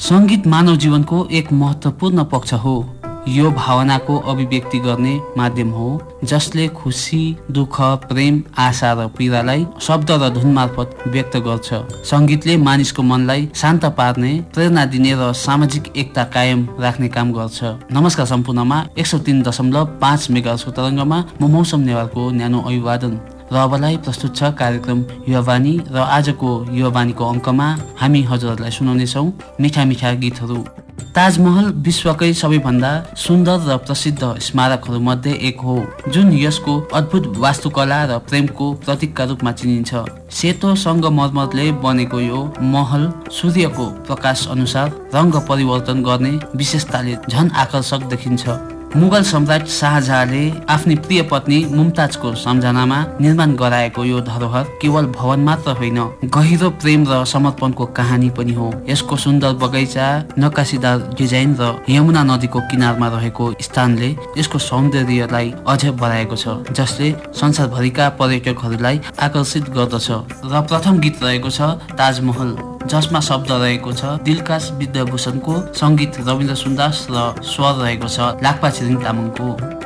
संगीत मानव जीवनको एक महत्त्वपूर्ण पक्ष हो। यो भावनाको अभिव्यक्ति गर्ने माध्यम हो जसले खुसी, दुःख, प्रेम, आशा र पीडालाई शब्द र धुन मार्फत व्यक्त गर्छ। संगीतले मानिसको मनलाई शान्त पार्ने, प्रेरणा दिने र सामाजिक एकता कायम राख्ने काम गर्छ। नमस्कार सम्पूर्णमा 103.5 मेगाहर्जको तरङ्गमा म मौसम नेवारको न्यानो अभिवादन र अबलाई प्रस्तुत छ कार्यक्रम युवावाणी र आजको युवावाणीको अङ्कमा हामी हजुरहरूलाई सुनाउनेछौँ मिठा मिठा गीतहरू। ताजमहल विश्वकै सबैभन्दा सुन्दर र प्रसिद्ध स्मारकहरू मध्ये एक हो, जुन यसको अद्भुत वास्तुकला र प्रेमको प्रतीकका रूपमा चिनिन्छ। सेतो संगमरमरले बनेको यो महल सूर्यको प्रकाश अनुसार रङ्ग परिवर्तन गर्ने विशेषताले झन आकर्षक देखिन्छ। मुगल सम्राट शाहजहाँले आफ्नी प्रिय पत्नी मुमताजको सम्झनामा निर्माण गराएको यो धरोहर केवल भवन मात्र होइन, गहिरो प्रेम र समर्पणको कहानी पनि हो। यसको सुन्दर बगैँचा, नक्कासीदार डिजाइन र यमुना नदीको किनारमा रहेको स्थानले यसको सौन्दर्यलाई अझ बढाएको छ, जसले संसारभरिका पर्यटकहरूलाई आकर्षित गर्दछ। र प्रथम गीत रहेको छ ताजमहल, जसमा शब्द रहेको छ दिलकाश विद्याभूषणको, सङ्गीत रविन्द्र सुन्दास र स्वर रहेको छ लाक्पा छिरिङ तामाङको।